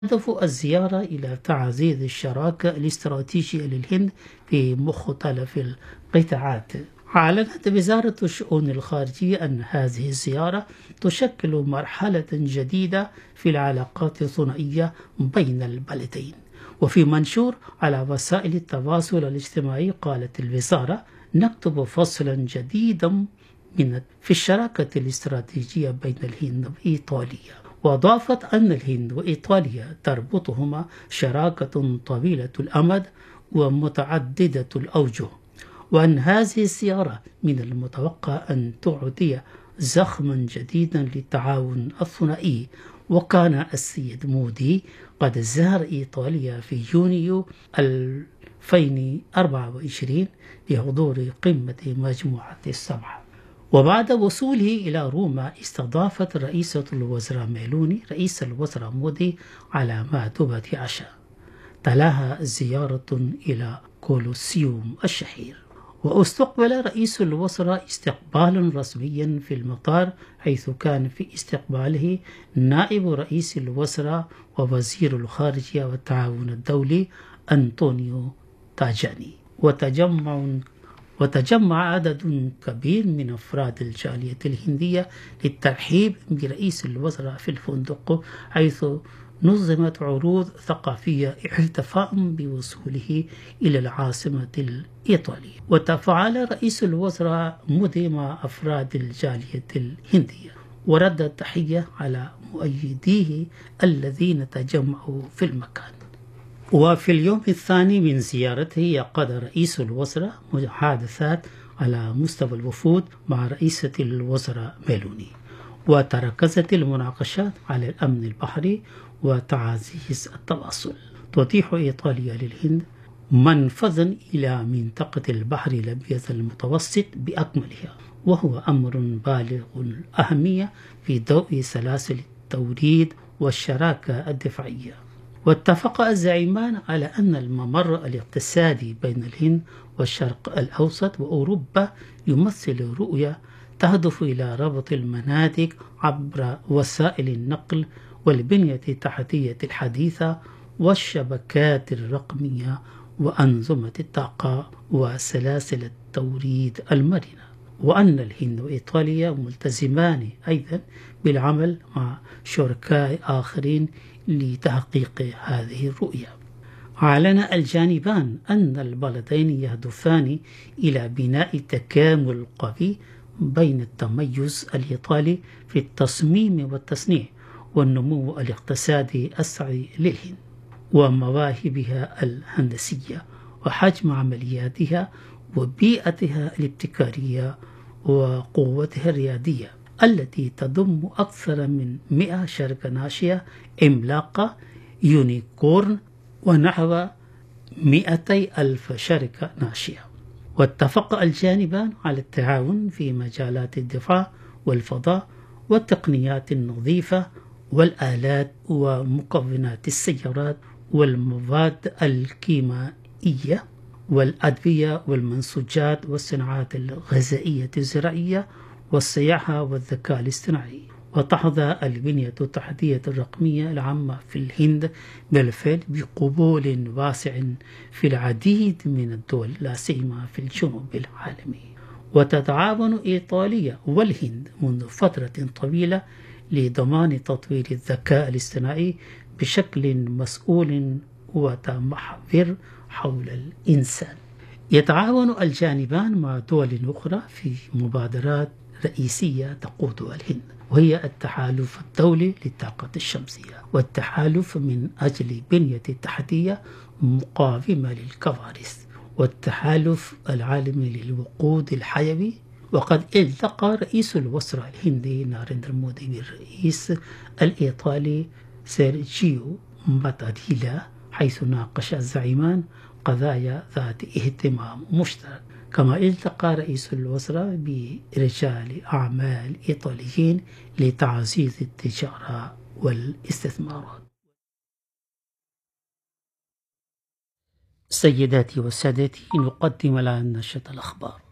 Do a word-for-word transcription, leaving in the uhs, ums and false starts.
هدف الزيارة إلى تعزيز الشراكة الاستراتيجية للهند في مختلف القطاعات. أعلنت وزارة الشؤون الخارجية أن هذه الزيارة تشكل مرحلة جديدة في العلاقات الثنائية بين البلدين. وفي منشور على وسائل التواصل الاجتماعي قالت الوزارة: نكتب فصلا جديدا من في الشراكة الاستراتيجية بين الهند وإيطاليا. وأضافت أن الهند وإيطاليا تربطهما شراكة طويلة الأمد ومتعددة الأوجه، وأن هذه الزيارة من المتوقع أن تعطي زخما جديدا للتعاون الثنائي. وكان السيد مودي قد زار إيطاليا في يونيو ألفين وأربعة وعشرين لحضور قمة مجموعة السبعة. وبعد وصوله إلى روما استضافت رئيسة الوزراء ميلوني رئيس الوزراء مودي على مائدة عشاء. تلاها زيارة إلى كولوسيوم الشهير. واستقبل رئيس الوزراء استقبالا رسميا في المطار، حيث كان في استقباله نائب رئيس الوزراء ووزير الخارجية والتعاون الدولي أنطونيو تاجاني. وتجمع وتجمع عدد كبير من أفراد الجالية الهندية للترحيب برئيس الوزراء في الفندق، حيث نظمت عروض ثقافية احتفاء بوصوله إلى العاصمة الإيطالية. وتفاعل رئيس الوزراء مودي مع أفراد الجالية الهندية، ورد التحية على مؤيديه الذين تجمعوا في المكان. وفي اليوم الثاني من زيارته عقد رئيس الوزراء محادثات على مستوى الوفود مع رئيسة الوزراء ميلوني، وتركزت المناقشات على الأمن البحري وتعزيز التواصل. تتيح إيطاليا للهند منفذا إلى منطقة البحر الأبيض المتوسط بأكملها، وهو أمر بالغ الأهمية في ضوء سلاسل التوريد والشراكة الدفاعية. واتفق الزعيمان على أن الممر الاقتصادي بين الهند والشرق الأوسط وأوروبا يمثل رؤية تهدف إلى ربط المناطق عبر وسائل النقل والبنية التحتية الحديثة والشبكات الرقمية وأنظمة الطاقة وسلاسل التوريد المرنة. وأن الهند وإيطاليا ملتزمان أيضا بالعمل مع شركاء آخرين لتحقيق هذه الرؤية. أعلن الجانبان أن البلدين يهدفان إلى بناء تكامل قوي بين التميز الإيطالي في التصميم والتصنيع والنمو الاقتصادي السعي للهند ومواهبها الهندسية وحجم عملياتها وبيئتها الابتكارية وقوتها الريادية التي تضم أكثر من مئة شركة ناشئة عملاقة يونيكورن ونحو مئتي ألف شركة ناشئة. واتفق الجانبان على التعاون في مجالات الدفاع والفضاء والتقنيات النظيفة والآلات ومكونات السيارات والمواد الكيميائية والأدوية والمنسوجات والصناعات الغذائية الزراعية والسياحة والذكاء الاصطناعي. وتحظى البنية التحتية الرقمية العامة في الهند بالفعل بقبول واسع في العديد من الدول، لا سيما في الجنوب العالمي. وتتعاون إيطاليا والهند منذ فترة طويلة لضمان تطوير الذكاء الاصطناعي بشكل مسؤول ومتمحور حول الإنسان. يتعاون الجانبان مع دول أخرى في مبادرات رئيسية تقودها الهند، وهي التحالف الدولي للطاقة الشمسية والتحالف من أجل بنية تحتية مقاومة للكوارث والتحالف العالمي للوقود الحيوي. وقد التقى رئيس الوزراء الهندي ناريندرا مودي بالرئيس الإيطالي سيرجيو ماتاريلا، حيث ناقش الزعيمان قضايا ذات اهتمام مشترك. كما التقى رئيس الوزراء برجال أعمال إيطاليين لتعزيز التجارة والاستثمارات. سيداتي وسادتي، نقدم الآن نشرة الأخبار.